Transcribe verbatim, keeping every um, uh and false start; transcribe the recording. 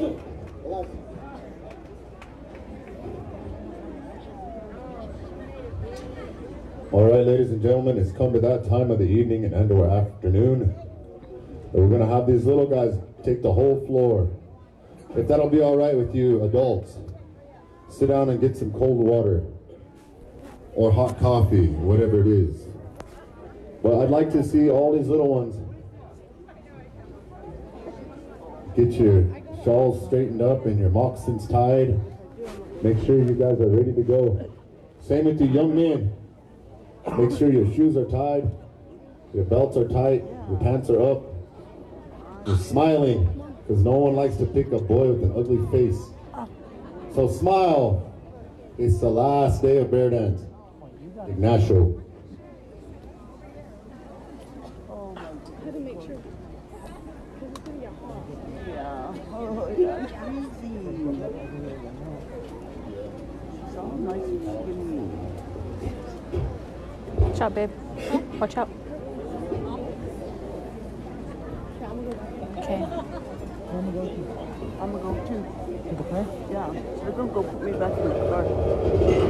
All right, ladies and gentlemen, it's come to that time of the evening and into our afternoon. We're going to have these little guys take the whole floor. If that'll be all right with you, adults, sit down and get some cold water or hot coffee, whatever it is. But I'd like to see all these little ones get your shawls straightened up and your moccasins tied. Make sure you guys are ready to go. Same with you young men. Make sure your shoes are tied, your belts are tight, your pants are up. You're smiling, because no one likes to pick a boy with an ugly face. So smile. It's the last day of bear dance. Ignacio. Gotta make sure. Yeah. Oh, yeah. Easy. It's all nice and skinny. Watch out, babe. Watch out. Okay. I'm gonna go too. To the car? Yeah. They're gonna go put me back in the car.